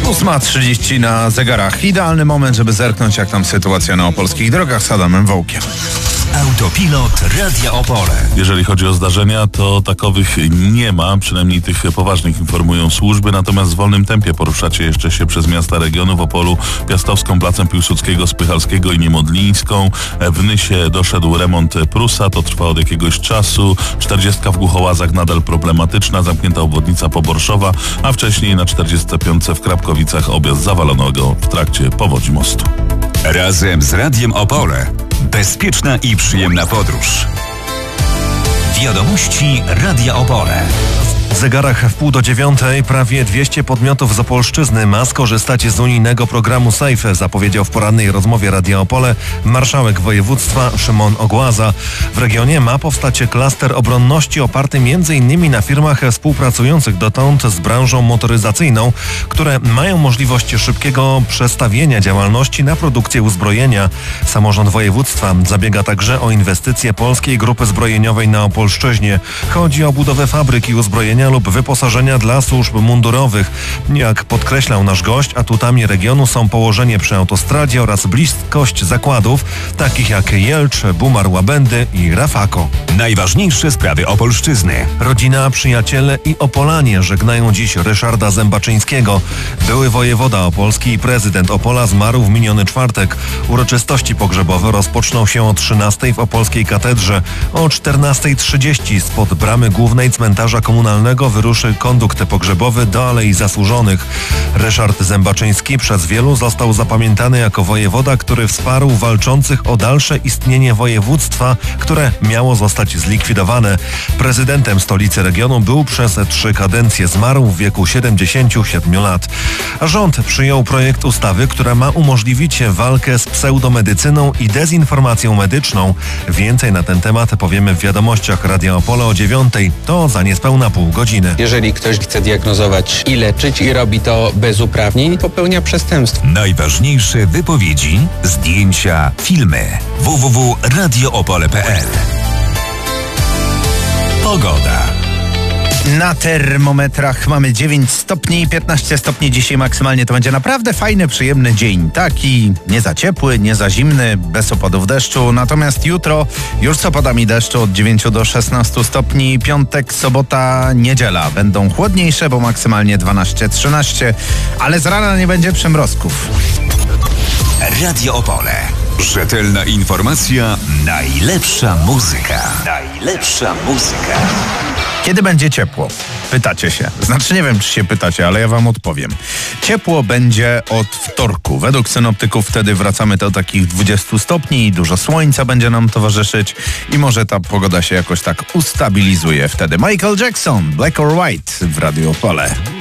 8:30 na zegarach. Idealny moment, żeby zerknąć, jak tam sytuacja na opolskich drogach z Adamem Wołkiem. Autopilot Radia Opole. Jeżeli chodzi o zdarzenia, to takowych nie ma, przynajmniej tych poważnych informują służby, natomiast w wolnym tempie poruszacie jeszcze się przez miasta regionu. W Opolu Piastowską, Placem Piłsudskiego, Spychalskiego i Niemodlińską. W Nysie doszedł remont Prusa, to trwa od jakiegoś czasu. 40 w Głuchołazach nadal problematyczna, zamknięta obwodnica Poborszowa, a wcześniej na 45 w Krapkowicach objazd zawalonego w trakcie powodzi mostu. Razem z Radiem Opole. Bezpieczna i przyjemna podróż. Wiadomości Radia Opole. W zegarach 8:30 prawie 200 podmiotów z Opolszczyzny ma skorzystać z unijnego programu SAFE, zapowiedział w porannej rozmowie Radia Opole marszałek województwa Szymon Ogłaza. W regionie ma powstać klaster obronności oparty m.in. na firmach współpracujących dotąd z branżą motoryzacyjną, które mają możliwość szybkiego przestawienia działalności na produkcję uzbrojenia. Samorząd województwa zabiega także o inwestycje Polskiej Grupy Zbrojeniowej na Opolszczyźnie. Chodzi o budowę fabryki uzbrojenia lub wyposażenia dla służb mundurowych. Jak podkreślał nasz gość, atutami regionu są położenie przy autostradzie oraz bliskość zakładów takich jak Jelcz, Bumar-Łabędy i Rafako. Najważniejsze sprawy Opolszczyzny. Rodzina, przyjaciele i Opolanie żegnają dziś Ryszarda Zębaczyńskiego. Były wojewoda opolski i prezydent Opola zmarł w miniony czwartek. Uroczystości pogrzebowe rozpoczną się o 13:00 w Opolskiej Katedrze. O 14:30 spod bramy głównej cmentarza komunalnego wyruszy kondukt pogrzebowy do Alei Zasłużonych. Ryszard Zębaczyński przez wielu został zapamiętany jako wojewoda, który wsparł walczących o dalsze istnienie województwa, które miało zostać zlikwidowane. Prezydentem stolicy regionu był przez 3 kadencje. Zmarł w wieku 77 lat. Rząd przyjął projekt ustawy, która ma umożliwić walkę z pseudomedycyną i dezinformacją medyczną. Więcej na ten temat powiemy w wiadomościach Radia Opole o 9:00. To za niespełna pół godziny. Jeżeli ktoś chce diagnozować i leczyć i robi to bez uprawnień, popełnia przestępstwo. Najważniejsze wypowiedzi, zdjęcia, filmy. www.radioopole.pl. Pogoda. Na termometrach mamy 9 stopni, 15 stopni dzisiaj maksymalnie. To będzie naprawdę fajny, przyjemny dzień. Taki nie za ciepły, nie za zimny, bez opadów deszczu. Natomiast jutro już z opadami deszczu od 9 do 16 stopni. Piątek, sobota, niedziela będą chłodniejsze, bo maksymalnie 12-13, ale z rana nie będzie przymrozków. Radio Opole. Rzetelna informacja, najlepsza muzyka. Najlepsza muzyka. Kiedy będzie ciepło? Pytacie się. Znaczy nie wiem, czy się pytacie, ale ja wam odpowiem. Ciepło będzie od wtorku. Według synoptyków wtedy wracamy do takich 20 stopni, dużo słońca będzie nam towarzyszyć i może ta pogoda się jakoś tak ustabilizuje wtedy. Michael Jackson, Black or White w Radio Opole.